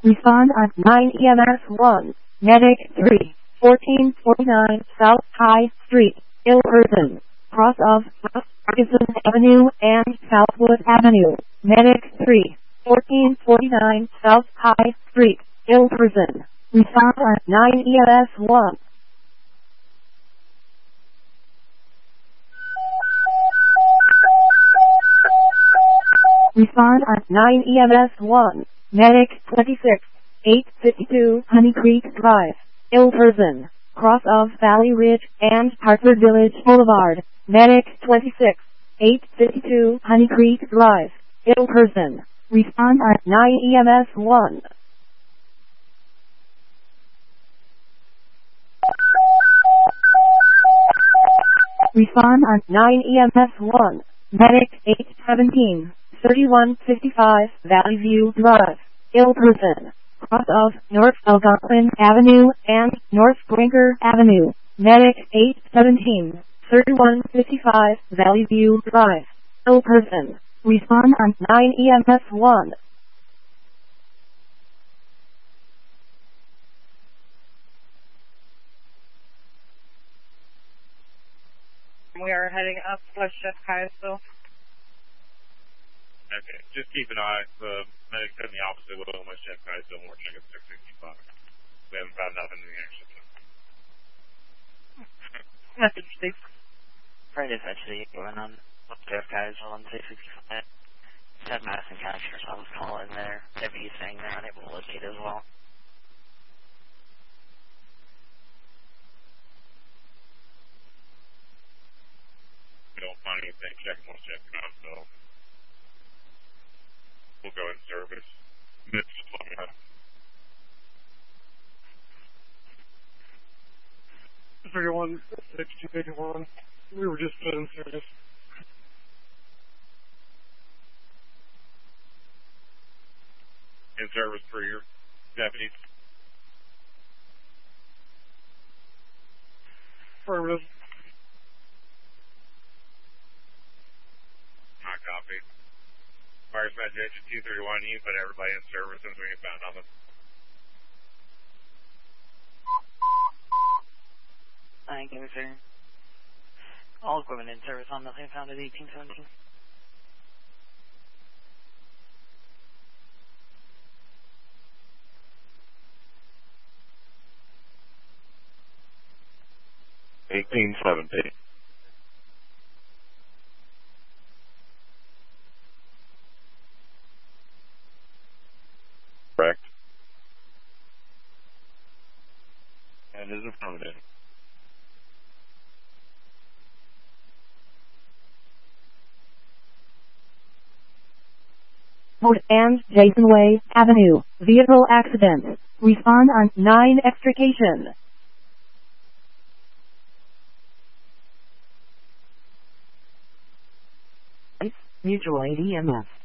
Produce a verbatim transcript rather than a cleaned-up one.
Respond on nine E M S one. Medic three. fourteen forty-nine South High Street, Ilverton. Cross of South Ferguson Avenue and Southwood Avenue. Medic three. fourteen forty-nine South High Street, Ilverton. Respond on nine E M S one. Respond on nine E M S one. Medic twenty-six. eight fifty-two Honey Creek Drive, Ilverton. Cross of Valley Ridge and Hartford Village Boulevard. Medic twenty-six. eight fifty-two Honey Creek Drive, Ilverton. Respond on nine E M S one. Respond on nine E M S one. Medic eight seventeen. thirty-one fifty-five Valley View Drive, Ilverton. Cross of North Algonquin Avenue and North Brinker Avenue. Medic eight seventeen. thirty-one fifty-five Valley View Drive, Ilverton. Respond on nine E M S one. We are heading up West Jeff Kyle. Okay, just keep an eye. The medic's heading the opposite way on West Jeff Kyle, and we're checking six sixty-five. We haven't found nothing in the action. Message, Steve. Right, it's actually going on West Jeff Kyle on six sixty-five. Just had Madison County Sheriff's Office call in there. Deputy saying they're unable to locate as well. We don't find anything, check West Jeff Kyle, so we'll go in service. Just let me know. thirty-one sixty eighty-one. We were just put in service. In service for your deputies. Affirmative. My copy. Fire dispatch agent two thirty-one, you put everybody in service since we ain't found nothing. Thank you, sir. All equipment in service on nothing found at eighteen seventeen. eighteen seventeen. Correct. And is affirmative. And Jason Way Avenue. Vehicle accident. Respond on nine extrication. Mutual aid E M S.